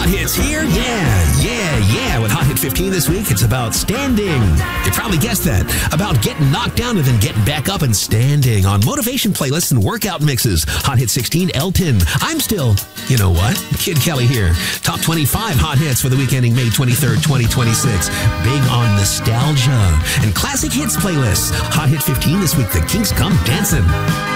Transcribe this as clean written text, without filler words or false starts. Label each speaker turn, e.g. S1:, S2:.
S1: Hot Hits here? Yeah. With Hot Hit 15 this week, it's about standing. You probably guessed that. About getting knocked down and then getting back up and standing on motivation playlists and workout mixes. Hot Hit 16, Elton. I'm still, you know what? Kid Kelly here. Top 25 Hot Hits for the week ending May 23rd, 2026. Big on nostalgia and classic hits playlists. Hot Hit 15 this week, The Kinks Come Dancing.